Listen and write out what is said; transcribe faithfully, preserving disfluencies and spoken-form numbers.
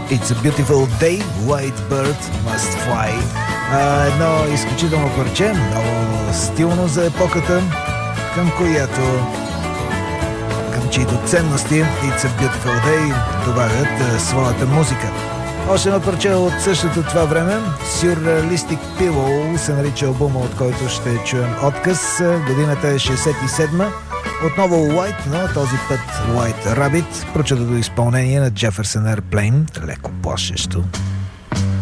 It's a Beautiful Day, White Bird Must Fly. А, едно изключително парче, много стилно за епохата, към която, към чието ценности It's a Beautiful Day добавят а, своята музика. Още едно парче от същото това време, Surrealistic Pillow се нарича албума, от който ще чуем отказ. Годината е шейсет и седма. Отново White, но този път White Rabbit, прочутото изпълнение на Jefferson Airplane, леко плашещо.